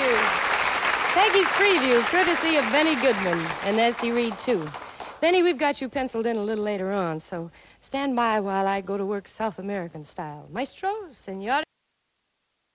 you. Peggy's Preview, courtesy of Benny Goodman and Nancy Reed, too. Benny, we've got you penciled in a little later on, so stand by while I go to work South American style. Maestro, senor.